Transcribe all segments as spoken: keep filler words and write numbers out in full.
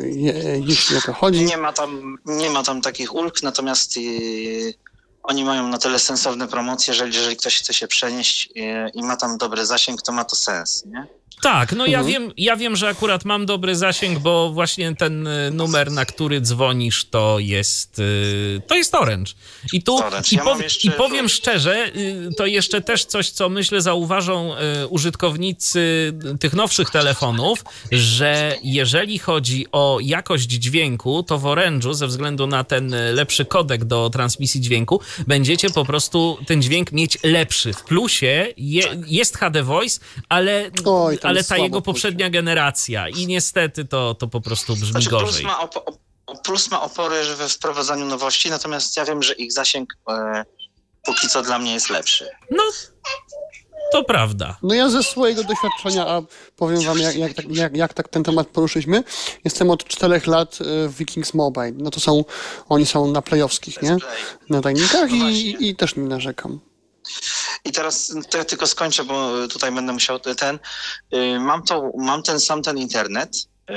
je, jeśli o to chodzi. Nie ma tam, nie ma tam takich ulg, natomiast yy, oni mają na tyle sensowne promocje, że jeżeli ktoś chce się przenieść yy, i ma tam dobry zasięg, to ma to sens, nie? Tak, no ja Mhm. wiem, ja wiem, że akurat mam dobry zasięg, bo właśnie ten numer, na który dzwonisz, to jest to jest Orange. I tu Orange. i, Ja pow, mam jeszcze- i powiem szczerze, to jeszcze też coś, co myślę zauważą użytkownicy tych nowszych telefonów, że jeżeli chodzi o jakość dźwięku, to w Orange'u, ze względu na ten lepszy kodek do transmisji dźwięku, będziecie po prostu ten dźwięk mieć lepszy. W plusie je, jest H D Voice, ale Oj, tam ale jest ta słabo jego w plusie. poprzednia generacja i niestety to, to po prostu brzmi Znaczy plus gorzej. ma, op- op- plus ma opory we wprowadzaniu nowości, natomiast ja wiem, że ich zasięg e, póki co dla mnie jest lepszy. No, to prawda. No ja ze swojego doświadczenia, a powiem wam, jak, jak, tak- jak, jak tak ten temat poruszyliśmy, jestem od czterech lat y, w Vikings Mobile. No to są, oni są na playowskich, nie? Play. Na tajnikach No i, właśnie. i też nie narzekam. I teraz to ja tylko skończę, bo tutaj będę musiał ten. y, Mam to, mam ten sam ten internet y,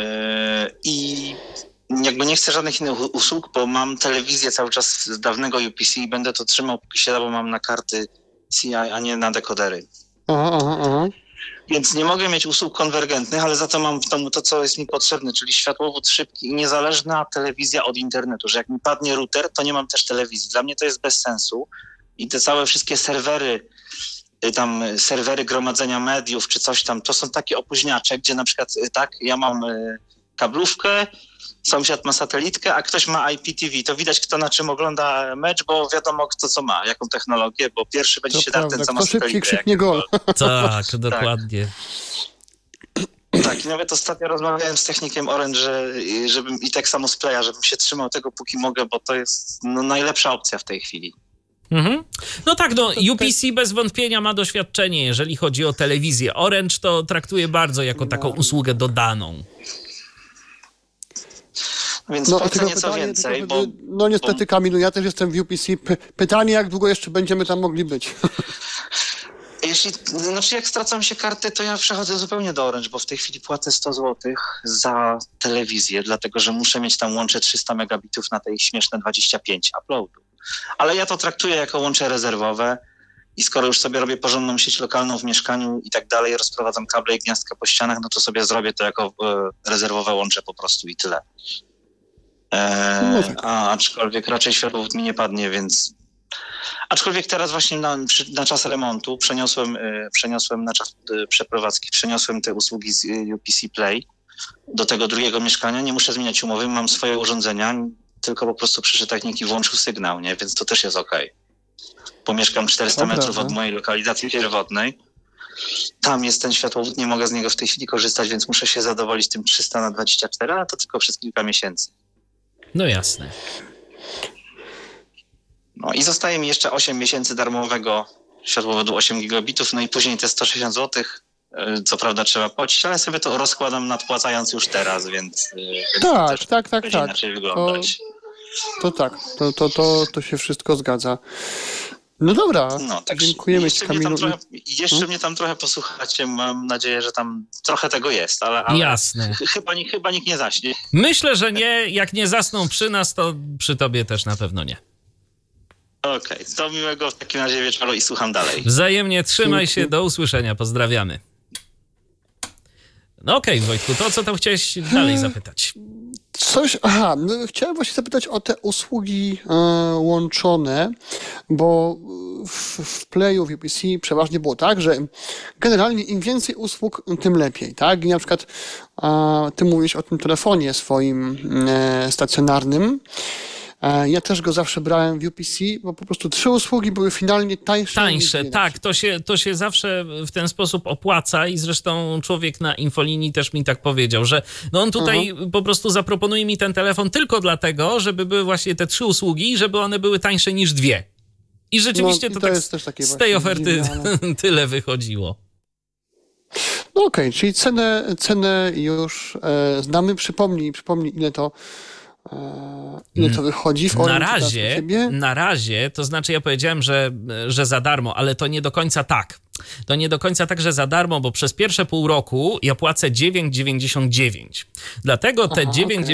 i jakby nie chcę żadnych innych u- usług, bo mam telewizję cały czas z dawnego U P C i będę to trzymał póki się da, bo mam na karty C I, a nie na dekodery. Aha, aha, aha. Więc nie mogę mieć usług konwergentnych, ale za to mam w domu to, co jest mi potrzebne, czyli światłowód szybki i niezależna telewizja od internetu, że jak mi padnie router, to nie mam też telewizji. Dla mnie to jest bez sensu i te całe wszystkie serwery, y, tam y, serwery gromadzenia mediów czy coś tam, to są takie opóźniacze, gdzie na przykład y, tak, ja mam y, kablówkę, sąsiad ma satelitkę, a ktoś ma I P T V. To widać, kto na czym ogląda mecz, bo wiadomo, kto co ma, jaką technologię, bo pierwszy będzie To się dał prawda, ten, co ma kto szybciej satelitę. krzyknie gol. Tak, dokładnie. Tak, i nawet ostatnio rozmawiałem z technikiem Orange, że, żebym i tak samo z Playa, żebym się trzymał tego póki mogę, bo to jest no, najlepsza opcja w tej chwili. Mhm. No tak, no U P C bez wątpienia ma doświadczenie, jeżeli chodzi o telewizję. Orange to traktuje bardzo jako taką usługę dodaną. Więc No, po tylko co nieco pytanie, więcej, tylko, bo no niestety, Kamilu, ja też jestem w U P C. P- pytanie, jak długo jeszcze będziemy tam mogli być? jeśli, znaczy jak stracą się karty, to ja przechodzę zupełnie do Orange, bo w tej chwili płacę sto złotych za telewizję, dlatego że muszę mieć tam łącze trzysta megabitów na tej śmieszne dwadzieścia pięć uploadu. Ale ja to traktuję jako łącze rezerwowe i skoro już sobie robię porządną sieć lokalną w mieszkaniu i tak dalej, rozprowadzam kable i gniazdka po ścianach, no to sobie zrobię to jako e, rezerwowe łącze po prostu i tyle. E, No tak. a, aczkolwiek raczej światłowód mi nie padnie, więc... Aczkolwiek teraz właśnie na, przy, na czas remontu przeniosłem, y, przeniosłem na czas y, przeprowadzki, przeniosłem te usługi z y, U P C Play do tego drugiego mieszkania. Nie muszę zmieniać umowy, mam swoje urządzenia, tylko po prostu przyszedł technik i włączył sygnał, nie? Więc to też jest okej. Bo mieszkam czterysta To metrów prawda. od mojej lokalizacji pierwotnej. Tam jest ten światłowód, nie mogę z niego w tej chwili korzystać, więc muszę się zadowolić tym trzysta na dwadzieścia cztery, ale to tylko przez kilka miesięcy. No jasne. No i zostaje mi jeszcze osiem miesięcy darmowego światłowodu osiem gigabitów, no i później te sto sześćdziesiąt złotych, y, co prawda trzeba płacić, ale sobie to rozkładam nadpłacając już teraz, więc, y, więc to Tak, też tak, tak, będzie tak. inaczej wyglądać. To tak, to, to, to, to się wszystko zgadza. No dobra, No, tak, dziękujemy Ci, jeszcze mnie, Kamilu. tam trochę, jeszcze Hmm? mnie tam trochę posłuchacie, mam nadzieję, że tam trochę tego jest, ale, ale Jasne. ch- chyba, nikt- chyba nikt nie zaśnie. Myślę, że nie. Jak nie zasną przy nas, to przy tobie też na pewno nie. Okej, to miłego w takim razie wieczoru i słucham dalej. Wzajemnie trzymaj Dzięki. się, do usłyszenia, pozdrawiamy. No okej, Wojtku, to co tam chciałeś dalej zapytać? Coś, aha, no, chciałem właśnie zapytać o te usługi e, łączone, bo w, w Playu, w U P C przeważnie było tak, że generalnie im więcej usług, tym lepiej, tak? I na przykład e, ty mówisz o tym telefonie swoim e, stacjonarnym. E, ja też go zawsze brałem w U P C, bo po prostu trzy usługi były finalnie tańsze. Tańsze, niż dwie. tak, to się, to się zawsze w ten sposób opłaca i zresztą człowiek na infolinii też mi tak powiedział, że no on tutaj Mhm. po prostu zaproponuje mi ten telefon tylko dlatego, żeby były właśnie te trzy usługi, żeby one były tańsze niż dwie. I rzeczywiście No, i to, to tak jest też takie z właśnie tej oferty dziwne, ale- tyle wychodziło. No okej, czyli cenę, cenę już e, znamy. Przypomnij, przypomnij ile to, e, ile to wychodzi w Na Orange teraz u razie, ciebie. na razie, to znaczy ja powiedziałem, że, że za darmo, ale to nie do końca tak. To nie do końca tak, że za darmo, bo przez pierwsze pół roku ja płacę dziewięć dziewięćdziesiąt dziewięć. Dlatego te Aha, dziewięć okej.